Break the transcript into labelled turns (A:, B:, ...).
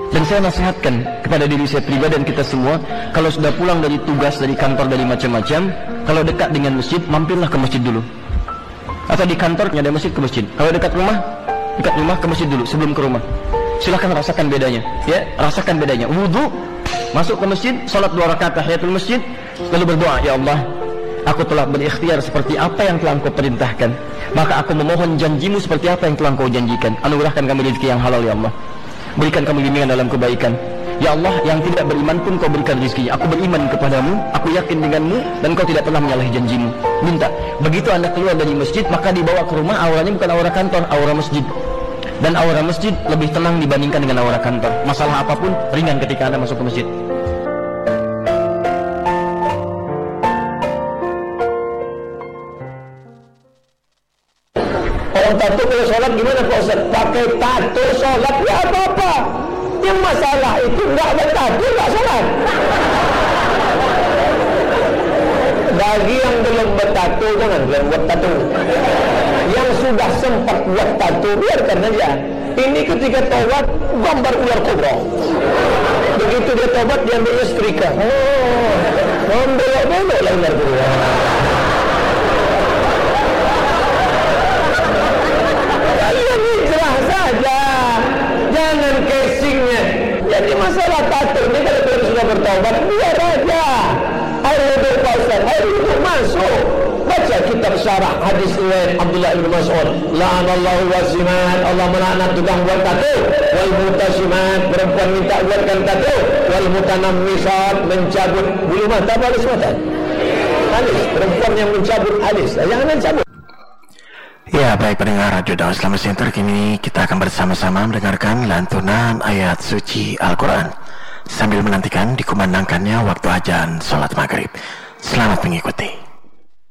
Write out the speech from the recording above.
A: Dan saya nasihatkan kepada diri saya pribadi dan kita semua, kalau sudah pulang dari tugas, dari kantor, dari macam-macam, kalau dekat dengan masjid, mampirlah ke masjid dulu. Atau di kantornya ada masjid, ke masjid. Kalau dekat rumah ke masjid dulu sebelum ke rumah. Silahkan rasakan bedanya, ya, rasakan bedanya. Wudu, masuk ke masjid, salat 2 rakaat tahiyatul masjid, lalu berdoa, ya Allah, aku telah berikhtiar seperti apa yang telah Engkau perintahkan, maka aku memohon janjimu seperti apa yang telah Engkau janjikan. Anugerahkan kami rezeki yang halal, ya Allah. Berikan kami bimbingan dalam kebaikan. Ya Allah, yang tidak beriman pun Kau berikan rezekinya. Aku beriman kepadamu, aku yakin denganmu, dan Kau tidak pernah menyalahi janjimu. Minta. Begitu Anda keluar dari masjid, maka dibawa ke rumah, auranya bukan aura kantor, aura masjid. Dan aura masjid lebih tenang dibandingkan dengan aura kantor. Masalah apapun ringan ketika Anda masuk ke masjid.
B: Orang tato kalau sholat gimana Pak Ustaz? Pakai tato sholat ya apa-apa. Yang masalah itu nggak bertato nggak sholat. Bagi yang belum bertato jangan buat tato. Yang sudah sempat buat tato biarkan aja. Ini ketika taubat gambar ular kobra. Begitu dia taubat dia ambil setrika. Membelok-belok lah ular kobra. Saja, jangan casingnya. Jadi masalah tato ini kalau kita sudah bertobat biar aja. Air wudhu Pak Ustaz, air wudhu masuk. Baca kitab syarah hadis riwayat Abdullah bin Mas'ud. La'anallahu wazimat, Allah melaknat tukang buat tato. Wal mutasimat, perempuan minta buatkan tato. Wal mutanammisat, mencabut bulu mata alis mata. Alis, perempuan yang mencabut alis, jangan mencabut.
C: Ya, baik pendengar Radio Dakwah Islam Center, kini kita akan bersama-sama mendengarkan lantunan ayat suci Al-Quran sambil menantikan dikumandangkannya waktu azan sholat maghrib. Selamat mengikuti.